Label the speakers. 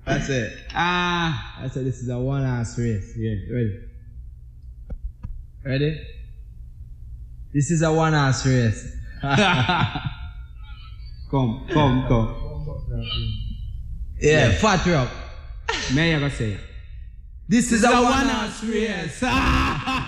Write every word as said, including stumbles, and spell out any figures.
Speaker 1: I said,
Speaker 2: Ah,
Speaker 1: I said this is a one horse race. Yeah, ready? Ready? This is a one horse race.
Speaker 2: come, come, come.
Speaker 1: Yeah, fat rock.
Speaker 2: May I go say?
Speaker 1: This is
Speaker 2: This
Speaker 1: a
Speaker 2: is a
Speaker 1: one
Speaker 2: one
Speaker 1: horse
Speaker 2: horse race.